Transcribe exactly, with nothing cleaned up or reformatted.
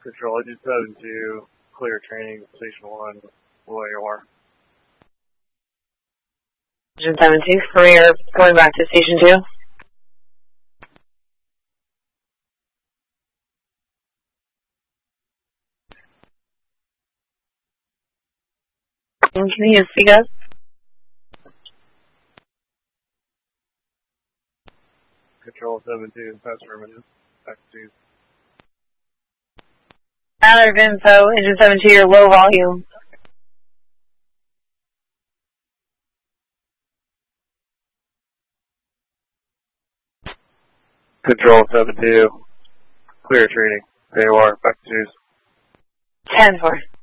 Control, I just seven two, clear training, station one, where you are. Engine seven two, career, going back to station two. Can you speak up? Control seven two, that's affirmative. Back to Matter of info, engine seven two, you're low volume. Control seven two, clear training, there you are, back to ten four.